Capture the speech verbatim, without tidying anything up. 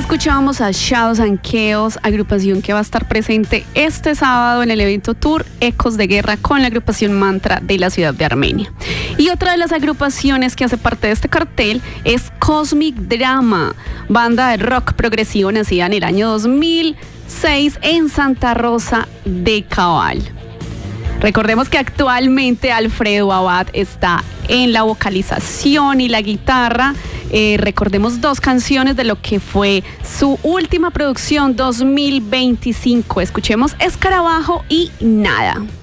Escuchábamos a Shadows and Chaos, agrupación que va a estar presente este sábado en el evento Tour Ecos de Guerra con la agrupación Mantra de la ciudad de Armenia. Y otra de las agrupaciones que hace parte de este cartel es Cosmic Drama, banda de rock progresivo nacida en el año dos mil seis en Santa Rosa de Cabal. Recordemos que actualmente Alfredo Abad está en la vocalización y la guitarra. Eh, recordemos dos canciones de lo que fue su última producción dos mil veinticinco. Escuchemos Escarabajo y Nada.